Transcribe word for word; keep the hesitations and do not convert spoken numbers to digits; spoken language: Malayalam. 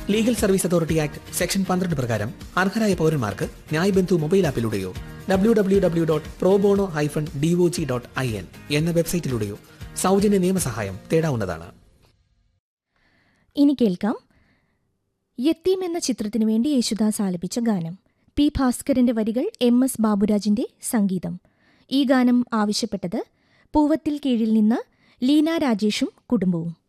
Legal service authority act section പന്ത്രണ്ട് പ്രകാരം അർഹരായ പൗരന്മാർക്ക് ന്യായ് ബന്ധു mobile ആപ്പിലൂടെയോ W W W dot pro bono hyphen DOG dot I N എന്ന വെബ്സൈറ്റിലൂടെയോ സൗജന്യ നിയമസഹായം തേടാവുന്നതാണ്. ഇനി കേൾക്കാം യത്തീം എന്ന ചിത്രത്തിനു വേണ്ടി യേശുദാസ് ആലപിച്ച ഗാനം. പി ഭാസ്കരന്റെ വരികൾ, എം എസ് ബാബുരാജിന്റെ സംഗീതം. ഈ ഗാനം ആവശ്യപ്പെട്ടത് പൂവത്തിൽ കീഴിൽ നിന്ന് ലീന രാജേഷും കുടുംബവും.